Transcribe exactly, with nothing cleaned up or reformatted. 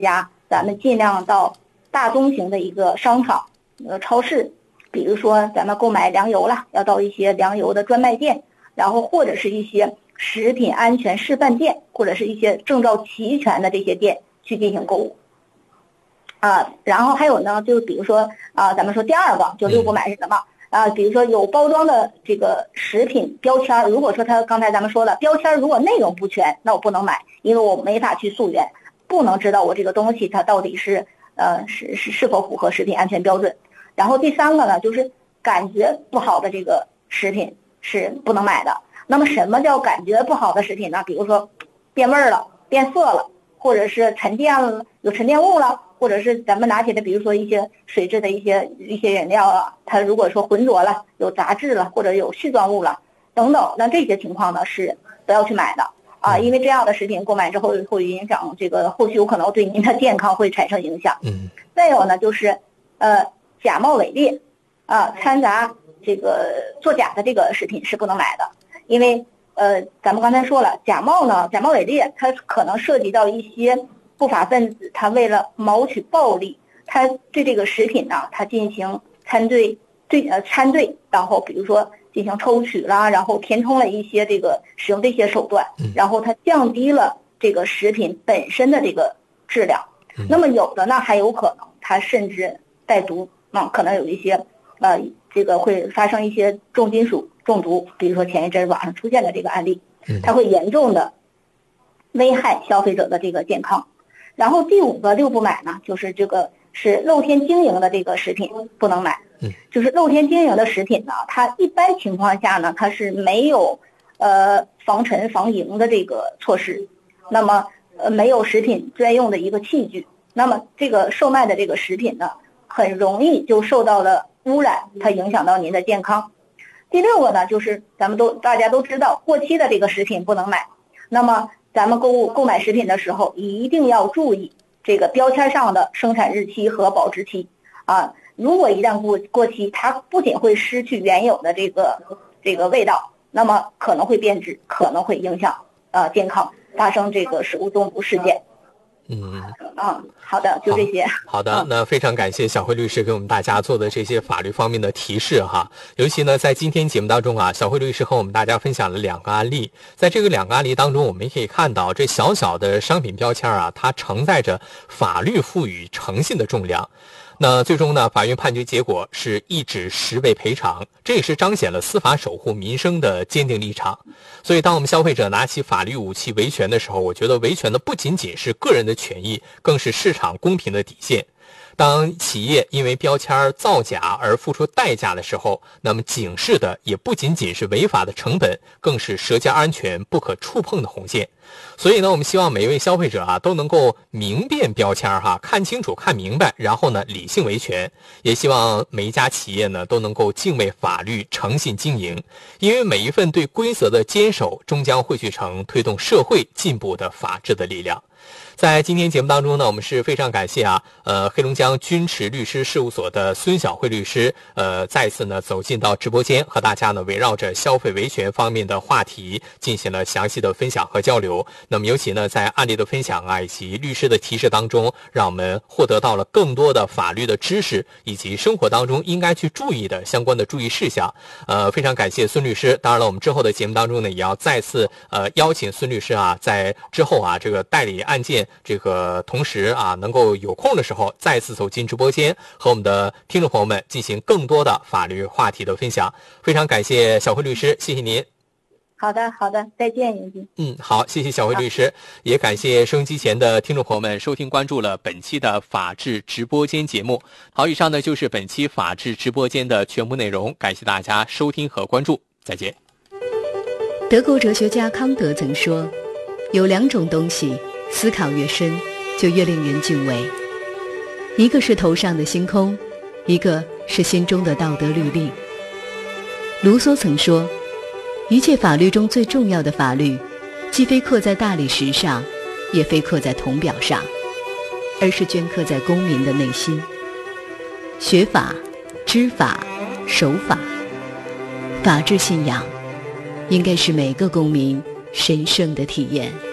家，咱们尽量到大中型的一个商场、呃超市，比如说咱们购买粮油了，要到一些粮油的专卖店，然后或者是一些食品安全示范店，或者是一些证照齐全的这些店去进行购物。啊，然后还有呢，就比如说啊，咱们说第二个就六不买是什么？啊，比如说有包装的这个食品标签，如果说它刚才咱们说了标签如果内容不全，那我不能买，因为我没法去溯源，不能知道我这个东西它到底是呃是是是否符合食品安全标准。然后第三个呢，就是感觉不好的这个食品是不能买的。那么什么叫感觉不好的食品呢？比如说变味儿了、变色了，或者是沉淀了、有沉淀物了，或者是咱们拿起的，比如说一些水质的一些一些饮料啊，它如果说浑浊了、有杂质了，或者有絮状物了等等，那这些情况呢是不要去买的啊，因为这样的食品购买之后会影响这个后续有可能对您的健康会产生影响。 嗯。 再有呢就是呃假冒伪劣啊，掺杂这个作假的这个食品是不能买的，因为呃咱们刚才说了，假冒呢假冒伪劣它可能涉及到一些不法分子，他为了谋取暴利，他对这个食品呢，他进行掺兑，对呃掺兑，然后比如说进行抽取啦，然后填充了一些这个使用这些手段，然后他降低了这个食品本身的这个质量。那么有的呢还有可能它甚至带毒，啊，可能有一些呃这个会发生一些重金属中毒，比如说前一阵网上出现的这个案例，它会严重的危害消费者的这个健康。然后第五个六不买呢，就是这个是露天经营的这个食品不能买。就是露天经营的食品呢，它一般情况下呢，它是没有呃防尘防蝇的这个措施，那么呃没有食品专用的一个器具，那么这个售卖的这个食品呢，很容易就受到了污染，它影响到您的健康。第六个呢，就是咱们都大家都知道，过期的这个食品不能买。那么咱们购物购买食品的时候，一定要注意这个标签上的生产日期和保质期啊。如果一旦过过期，它不仅会失去原有的这个这个味道，那么可能会变质，可能会影响呃健康，发生这个食物中毒事件。 嗯嗯，好的，就这些。 好, 好的，那非常感谢小慧律师给我们大家做的这些法律方面的提示哈。尤其呢，在今天节目当中啊，小慧律师和我们大家分享了两个案例，在这个两个案例当中，我们也可以看到这小小的商品标签啊，它承载着法律赋予诚信的重量。那最终呢，法院判决结果是一纸十倍赔偿，这也是彰显了司法守护民生的坚定立场。所以当我们消费者拿起法律武器维权的时候，我觉得维权的不仅仅是个人的权益，更是市场公平的底线。当企业因为标签造假而付出代价的时候，那么警示的也不仅仅是违法的成本，更是社交安全不可触碰的红线。所以呢，我们希望每一位消费者啊都能够明辨标签哈，看清楚看明白，然后呢理性维权。也希望每一家企业呢都能够敬畏法律，诚信经营，因为每一份对规则的坚守，终将汇聚成推动社会进步的法治的力量。在今天节目当中呢，我们是非常感谢啊，呃，黑龙江君驰律师事务所的孙晓慧律师，呃，再次呢走进到直播间，和大家呢围绕着消费维权方面的话题进行了详细的分享和交流。那么尤其呢，在案例的分享啊，以及律师的提示当中，让我们获得到了更多的法律的知识，以及生活当中应该去注意的相关的注意事项。呃，非常感谢孙律师。当然了，我们之后的节目当中呢，也要再次呃邀请孙律师啊，在之后啊这个代理案件。这个同时啊，能够有空的时候再次走进直播间，和我们的听众朋友们进行更多的法律话题的分享。非常感谢小慧律师，谢谢您。 好的，好的，再见，云军。 嗯，好，谢谢小慧律师，也感谢收音机前的听众朋友们收听关注了本期的法治直播间节目。好，以上呢就是本期法治直播间的全部内容，感谢大家收听和关注，再见。 德国哲学家康德曾说，有两种东西思考越深就越令人敬畏，一个是头上的星空，一个是心中的道德律令。卢梭曾说，一切法律中最重要的法律，既非刻在大理石上，也非刻在铜表上，而是镌刻在公民的内心。学法、知法、守法，法治信仰应该是每个公民神圣的体验。